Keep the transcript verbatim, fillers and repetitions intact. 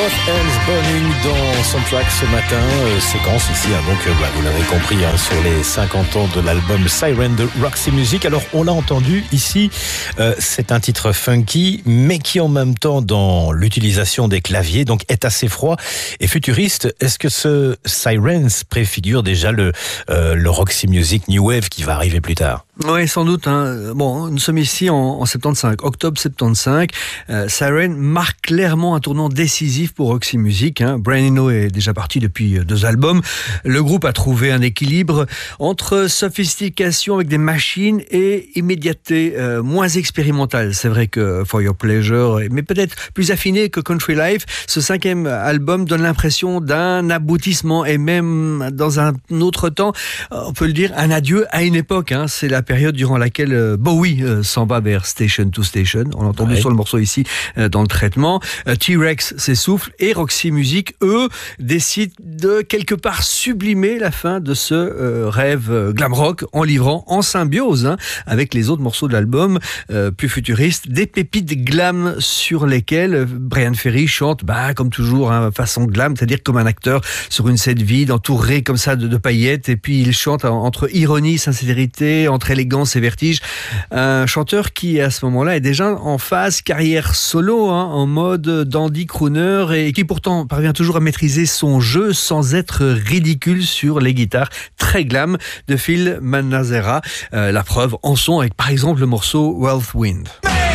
Both Ends Burning dans Soundtrack ce matin, euh, séquence ici, hein, donc euh, bah, vous l'avez compris, hein, sur les cinquante ans de l'album Siren de Roxy Music. Alors on l'a entendu ici, euh, c'est un titre funky, mais qui en même temps dans l'utilisation des claviers, donc est assez froid et futuriste. Est-ce que ce Sirens préfigure déjà le, euh, le Roxy Music New Wave qui va arriver plus tard? Oui, sans doute. Hein. Bon, nous sommes ici en, en soixante-quinze, octobre soixante-quinze. Euh, Siren marque clairement un tournant décisif pour Roxy Music. Hein. Brian Eno est déjà parti depuis deux albums. Le groupe a trouvé un équilibre entre sophistication avec des machines et immédiateté euh, moins expérimentale. C'est vrai que For Your Pleasure, mais peut-être plus affiné que Country Life, ce cinquième album donne l'impression d'un aboutissement et même dans un autre temps, on peut le dire, un adieu à une époque. Hein. C'est la période durant laquelle Bowie euh, s'en va vers Station to Station. On l'a entendu ouais. sur le morceau ici euh, dans le traitement. Euh, T-Rex s'essouffle et Roxy Music, eux, décident de quelque part sublimer la fin de ce euh, rêve euh, glam rock en livrant en symbiose hein, avec les autres morceaux de l'album euh, plus futuristes, des pépites glam sur lesquelles Brian Ferry chante, bah, comme toujours, hein, façon glam, c'est-à-dire comme un acteur sur une scène vide, entouré comme ça de, de paillettes, et puis il chante entre ironie, sincérité, entre élégance et vertige. Un chanteur qui, à ce moment-là, est déjà en phase carrière solo, hein, en mode dandy crooner, et qui pourtant parvient toujours à maîtriser son jeu sans être ridicule sur les guitares très glam de Phil Manzanera. Euh, la preuve en son avec, par exemple, le morceau Wealth Wind.